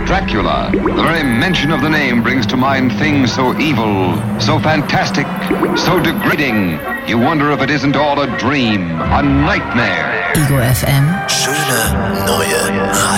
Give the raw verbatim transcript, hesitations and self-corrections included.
Dracula. The very mention of the name brings to mind things so evil, so fantastic, so degrading. You wonder if it isn't all a dream, a nightmare. Ego F M. Schöne neue Radio.